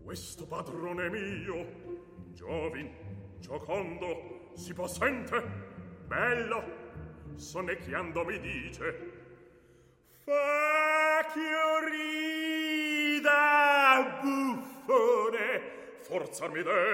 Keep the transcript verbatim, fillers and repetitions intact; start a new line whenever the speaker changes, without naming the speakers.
questo padrone mio, giovin, giocondo, si possente, bello, sonnecchiando mi dice: fa ch'io rida, buffone, forzar mi de